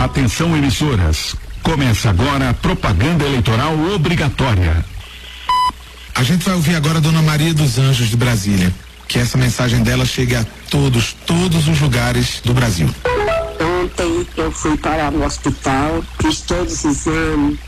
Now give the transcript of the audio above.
Atenção, emissoras. Começa agora a propaganda eleitoral obrigatória. A gente vai ouvir agora a Dona Maria dos Anjos de Brasília. Que essa mensagem dela chegue a todos os lugares do Brasil. Ontem eu fui para o hospital, fiz todos os exames,